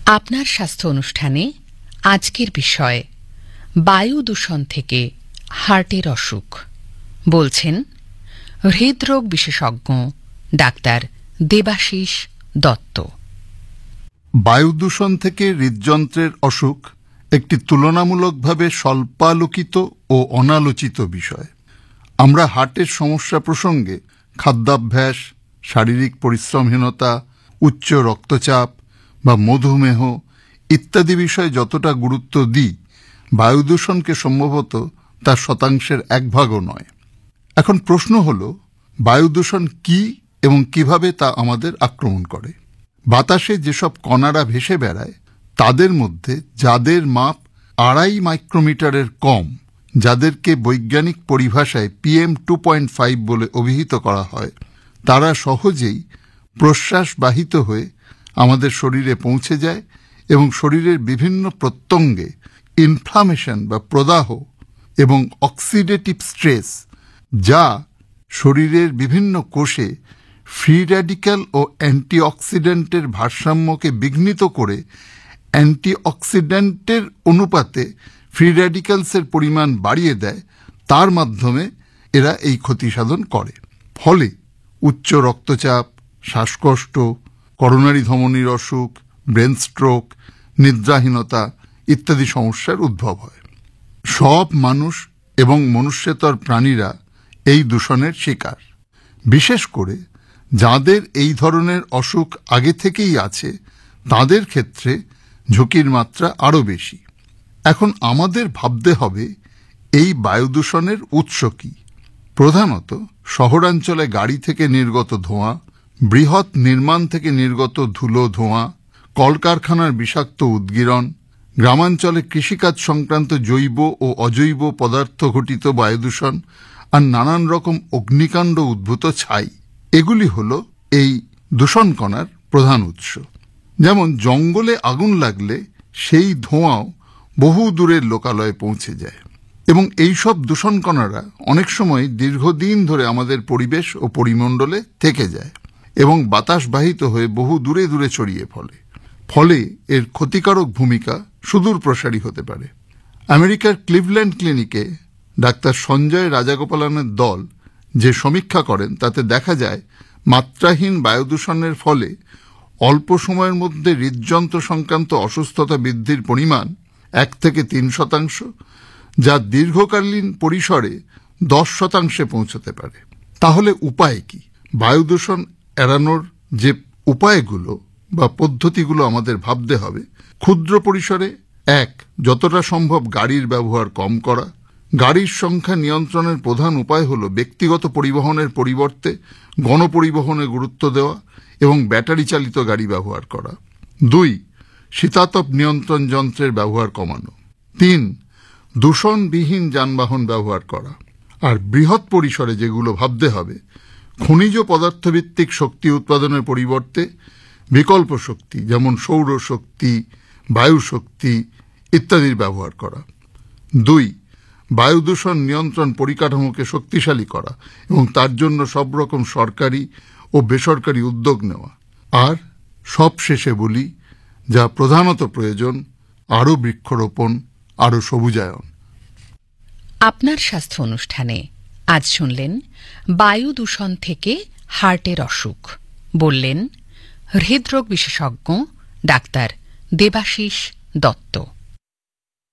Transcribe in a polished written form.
আপনার স্বাস্থ্য অনুষ্ঠানে আজকের বিষয় বায়ু দূষণ থেকে হার্টের অসুখ বলছেন হৃদরোগ বিশেষজ্ঞ ডাক্তার দেবাশিস দত্ত। বায়ু দূষণ থেকে হৃদযন্ত্রের অসুখ একটি তুলনামূলকভাবে স্বল্পালোচিত ও অনালোচিত বিষয়। আমরা হার্টের সমস্যা প্রসঙ্গে খাদ্যাভ্যাস, শারীরিক পরিশ্রমহীনতা, উচ্চ রক্তচাপ বা মধুমেহ ইত্যাদি বিষয়ে যতটা গুরুত্ব দিই, বায়ু দূষণকে সম্ভবত তার শতাংশের 1/1 নয়। এখন প্রশ্ন হল, বায়ু দূষণ কি এবং কিভাবে তা আমাদের আক্রমণ করে। বাতাসে যেসব কণারা ভেসে বেড়ায় তাদের মধ্যে যাদের মাপ 2.5 মাইক্রোমিটারের কম, যাদেরকে বৈজ্ঞানিক পরিভাষায় PM2.5 বলে অভিহিত করা হয়, তারা সহজেই প্রশ্বাসবাহিত হয়ে আমাদের শরীরে পৌঁছে যায় এবং শরীরের বিভিন্ন প্রত্যঙ্গে ইনফ্লামেশন বা প্রদাহ এবং অক্সিডেটিভ স্ট্রেস, যা শরীরের বিভিন্ন কোষে ফ্রি র্যাডিক্যাল ও অ্যান্টিঅক্সিডেন্টের ভারসাম্যকে বিঘ্নিত করে অ্যান্টিঅক্সিডেন্টের অনুপাতে ফ্রি র্যাডিক্যালসের পরিমাণ বাড়িয়ে দেয়, তার মাধ্যমে এরা এই ক্ষতি সাধন করে। ফলে উচ্চ রক্তচাপ, শ্বাসকষ্ট, করোনারি ধমনির অসুখ, ব্রেন স্ট্রোক, নিদ্রাহীনতা ইত্যাদি সমস্যার উদ্ভব হয়। সব মানুষ এবং মনুষ্যেতর প্রাণীরা এই দূষণের শিকার। বিশেষ করে যাদের এই ধরনের অসুখ আগে থেকেই আছে, তাদের ক্ষেত্রে ঝুঁকির মাত্রা আরও বেশি। এখন আমাদের ভাবতে হবে এই বায়ু দূষণের উৎস কি। প্রধানত শহরাঞ্চলে গাড়ি থেকে নির্গত ধোঁয়া, বৃহৎ নির্মাণ থেকে নির্গত ধুলো ধোঁয়া, কলকারখানার বিষাক্ত উদ্গীরণ, গ্রামাঞ্চলে কৃষিকাজ সংক্রান্ত জৈব ও অজৈব পদার্থ ঘটিত বায়ু দূষণ, আর নানান রকম অগ্নিকাণ্ড উদ্ভূত ছাই, এগুলি হল এই দূষণ কণার প্রধান উৎস। যেমন জঙ্গলে আগুন লাগলে সেই ধোঁয়াও বহু দূরের লোকালয়ে পৌঁছে যায় এবং এই সব দূষণ কণারা অনেক সময় দীর্ঘদিন ধরে আমাদের পরিবেশ ও পরিমণ্ডলে থেকে যায় এবং বাতাসবাহিত হয়ে বহু দূরে দূরে ছড়িয়ে ফলে এর ক্ষতিকারক ভূমিকা সুদূর প্রসারী হতে পারে। আমেরিকার ক্লিভল্যান্ড ক্লিনিকে ডাক্তার সঞ্জয় রাজাগোপালনের দল যে সমীক্ষা করেন, তাতে দেখা যায় মাত্রাহীন বায়ু দূষণের ফলে অল্প সময়ের মধ্যে হৃদযন্ত্র সংক্রান্ত অসুস্থতা বৃদ্ধির পরিমাণ 1 থেকে 3%, যা দীর্ঘকালীন পরিসরে 10% পৌঁছতে পারে। তাহলে উপায় কি? বায়ু দূষণ এড়ানোর যে উপায়গুলো বা পদ্ধতিগুলো আমাদের ভাবতে হবে, ক্ষুদ্র পরিসরে 1. যতটা সম্ভব গাড়ির ব্যবহার কম করা। গাড়ির সংখ্যা নিয়ন্ত্রণের প্রধান উপায় হল ব্যক্তিগত পরিবহনের পরিবর্তে গণপরিবহনে গুরুত্ব দেওয়া এবং ব্যাটারি চালিত গাড়ি ব্যবহার করা। 2. শীতাতপ নিয়ন্ত্রণ যন্ত্রের ব্যবহার কমানো। 3. দূষণবিহীন যানবাহন ব্যবহার করা। আর বৃহৎ পরিসরে যেগুলো ভাবতে হবে, খনিজ পদার্থভিত্তিক শক্তি উৎপাদনের পরিবর্তে বিকল্প শক্তি যেমন সৌরশক্তি, বায়ু শক্তি ইত্যাদির ব্যবহার করা। 2. বায়ু দূষণ নিয়ন্ত্রণ পরিকাঠামোকে শক্তিশালী করা এবং তার জন্য সব রকম সরকারি ও বেসরকারি উদ্যোগ নেওয়া। আর সবশেষে বলি, যা প্রধানত প্রয়োজন, আরও বৃক্ষরোপণ, আরও সবুজায়ন। আপনার স্বাস্থ্য অনুষ্ঠানে আজ শুনলেন বায়ু দূষণ থেকে হার্টের অসুখ বললেন হৃদরোগ বিশেষজ্ঞ ডাক্তার দেবাশিস দত্ত।